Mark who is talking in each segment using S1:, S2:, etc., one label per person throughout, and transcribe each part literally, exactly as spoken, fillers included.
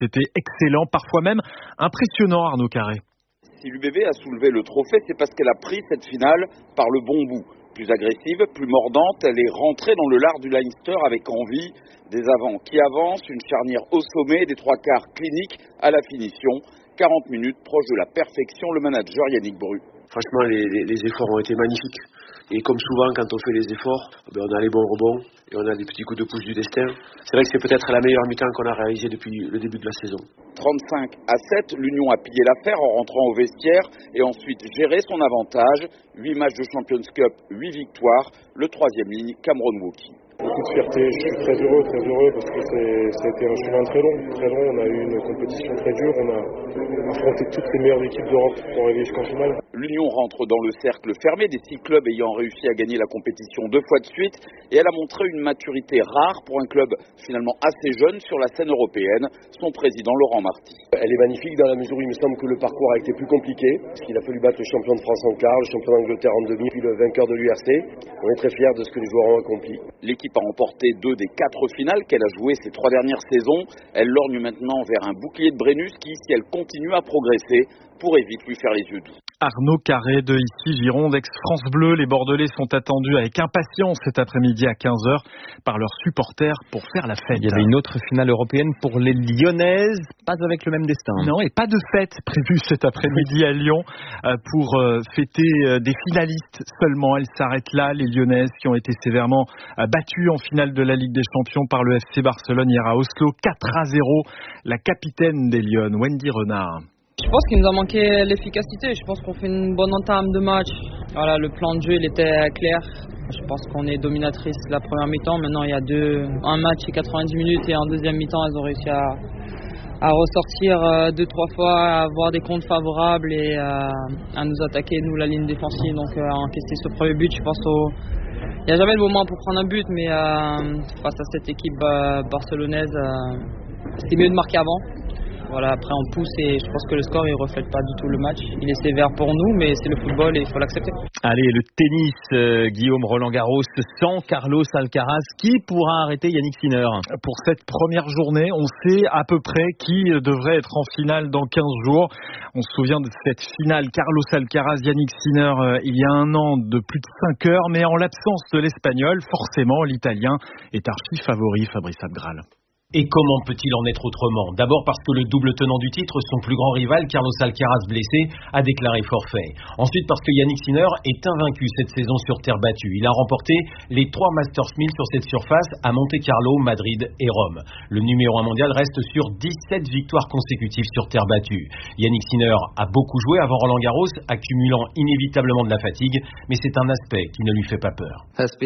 S1: C'était excellent, parfois même impressionnant, Arnaud Carré.
S2: Si l'U B B a soulevé le trophée, c'est parce qu'elle a pris cette finale par le bon bout. Plus agressive, plus mordante, elle est rentrée dans le lard du Leinster avec envie. Des avants qui avancent, une charnière au sommet, des trois quarts cliniques à la finition. quarante minutes proche de la perfection, le manager Yannick Bru.
S3: Franchement, les, les, les efforts ont été magnifiques. Et comme souvent, quand on fait les efforts, ben on a les bons rebonds et on a des petits coups de pouce du destin. C'est vrai que c'est peut-être la meilleure mi-temps qu'on a réalisée depuis le début de la saison.
S2: trente-cinq à sept, l'Union a pillé l'affaire en rentrant au vestiaire et ensuite géré son avantage. huit matchs de Champions Cup, huit victoires. Le troisième ligne, Cameron Wauki.
S4: Beaucoup de fierté, je suis très heureux, très heureux parce que c'est, ça a été un chemin très long, très long. On a eu une compétition très dure, on a affronté toutes les meilleures équipes d'Europe pour arriver jusqu'en finale.
S2: L'Union rentre dans le cercle fermé des six clubs ayant réussi à gagner la compétition deux fois de suite et elle a montré une maturité rare pour un club finalement assez jeune sur la scène européenne, son président Laurent Marty.
S5: Elle est magnifique dans la mesure où il me semble que le parcours a été plus compliqué, parce qu'il a fallu battre le champion de France en quart, le champion d'Angleterre en demi, puis le vainqueur de l'U R C. On est très fiers de ce que les joueurs ont accompli.
S2: L'équipe a remporté deux des quatre finales qu'elle a jouées ces trois dernières saisons. Elle lorgne maintenant vers un bouclier de Brennus qui, si elle continue à progresser, pourrait vite lui faire les yeux doux.
S1: Arnaud Carré de ici Gironde, ex-France Bleu. Les Bordelais sont attendus avec impatience cet après-midi à quinze heures par leurs supporters pour faire la fête.
S6: Il y avait une autre finale européenne pour les Lyonnaises, pas avec le même destin.
S1: Non, et pas de fête prévue cet après-midi à Lyon pour fêter des finalistes seulement. Elles s'arrêtent là, les Lyonnaises qui ont été sévèrement battues en finale de la Ligue des Champions par le F C Barcelone hier à Oslo, quatre à zéro. La capitaine des Lyonnes, Wendy Renard.
S7: Je pense qu'il nous a manqué l'efficacité. Je pense qu'on fait une bonne entame de match. Voilà, le plan de jeu il était clair. Je pense qu'on est dominatrice la première mi-temps. Maintenant, il y a deux, un match et quatre-vingt-dix minutes et en deuxième mi-temps, elles ont réussi à, à ressortir deux, trois fois, à avoir des comptes favorables et à, à nous attaquer, nous, la ligne défensive. Donc, à encaisser ce premier but, je pense au... Il n'y a jamais le moment pour prendre un but, mais euh, face à cette équipe euh, barcelonaise, euh, c'était mieux de marquer avant. Voilà, après on pousse et je pense que le score il reflète pas du tout le match. Il est sévère pour nous, mais c'est le football et il faut l'accepter.
S6: Allez, le tennis, euh, Guillaume Roland-Garros sans Carlos Alcaraz. Qui pourra arrêter Yannick Sinner?
S1: Pour cette première journée, on sait à peu près qui devrait être en finale dans quinze jours. On se souvient de cette finale Carlos Alcaraz, Yannick Sinner euh, il y a un an de plus de cinq heures, mais en l'absence de l'Espagnol, forcément l'Italien est archi favori, Fabrice Abgral.
S8: Et comment peut-il en être autrement? D'abord parce que le double tenant du titre, son plus grand rival, Carlos Alcaraz blessé, a déclaré forfait. Ensuite parce que Yannick Sinner est invaincu cette saison sur terre battue. Il a remporté les trois Masters mille sur cette surface à Monte-Carlo, Madrid et Rome. Le numéro un mondial reste sur dix-sept victoires consécutives sur terre battue. Yannick Sinner a beaucoup joué avant Roland Garros, accumulant inévitablement de la fatigue, mais c'est un aspect qui ne lui fait pas peur.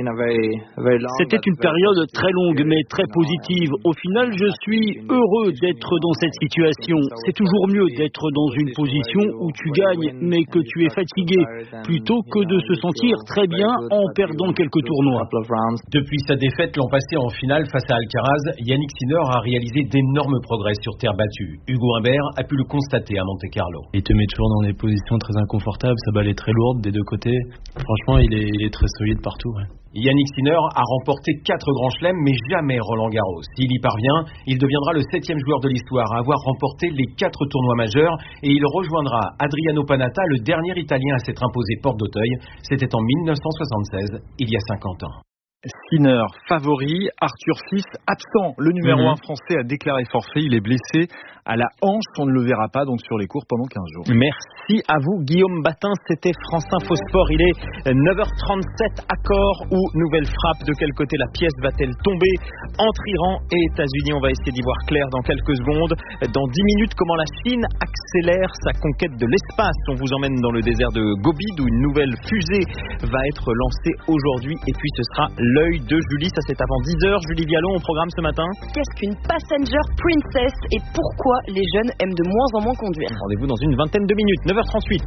S9: C'était une période très longue mais très positive. Au final, je suis heureux d'être dans cette situation. C'est toujours mieux d'être dans une position où tu gagnes mais que tu es fatigué, plutôt que de se sentir très bien en perdant quelques tournois.
S8: Depuis sa défaite l'an passé en finale face à Alcaraz, Yannick Sinner a réalisé d'énormes progrès sur terre battue. Hugo Humbert a pu le constater à Monte-Carlo.
S10: Il te met toujours dans des positions très inconfortables, sa balle est très lourde des deux côtés. Franchement, il est, il est très solide partout. Ouais.
S8: Yannick Sinner a remporté quatre grands chelems, mais jamais Roland Garros. S'il y parvient, il deviendra le septième joueur de l'histoire à avoir remporté les quatre tournois majeurs et il rejoindra Adriano Panatta, le dernier Italien à s'être imposé porte d'Auteuil. C'était en mille neuf cent soixante-seize, il y a cinquante ans.
S1: Sinner favori, Arthur Fils absent. Le numéro
S6: mmh.
S1: un français a déclaré forfait. Il est blessé à la hanche. On ne le verra pas donc sur les cours pendant quinze jours.
S6: Merci à vous Guillaume Batin. C'était France Info Sport. Il est neuf heures trente-sept. Accord ou nouvelle frappe? De quel côté la pièce va-t-elle tomber entre Iran et États-Unis? On va essayer d'y voir clair dans quelques secondes. Dans dix minutes, comment la Chine accélère sa conquête de l'espace. On vous emmène dans le désert de Gobi où une nouvelle fusée va être lancée aujourd'hui. Et puis ce sera l'œil de Julie. Ça c'est avant dix heures. Julie Vialon au programme ce matin.
S11: Qu'est-ce qu'une Passenger Princess et pourquoi les jeunes aiment de moins en moins conduire?
S6: Rendez-vous dans une vingtaine de minutes. neuf heures trente-huit.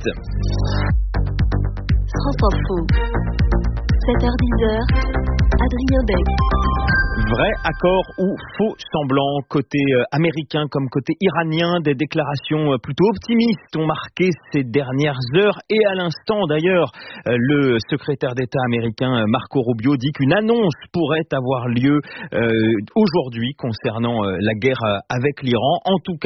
S12: France Info. sept heures dix heures. Adrien Beck.
S6: Vrai accord ou faux semblant, côté euh, américain comme côté iranien, des déclarations euh, plutôt optimistes ont marqué ces dernières heures et à l'instant d'ailleurs, euh, le secrétaire d'État américain euh, Marco Rubio dit qu'une annonce pourrait avoir lieu euh, aujourd'hui concernant euh, la guerre euh, avec l'Iran. En tout cas,